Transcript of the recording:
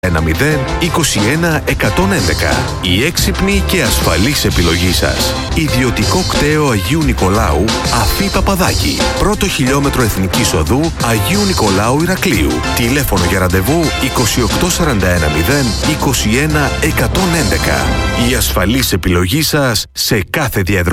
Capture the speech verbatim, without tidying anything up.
ένα μηδέν είκοσι ένα εκατόν έντεκα. Η έξυπνη και ασφαλής επιλογή σας. Ιδιωτικό κτέο Αγίου Νικολάου, Αφή Παπαδάκη. Πρώτο χιλιόμετρο Εθνικής Οδού Αγίου Νικολάου Ηρακλείου. Τηλέφωνο για ραντεβού είκοσι οκτώ σαράντα ένα μηδέν είκοσι ένα εκατόν έντεκα. Η ασφαλής επιλογή σας σε κάθε διαδρομή.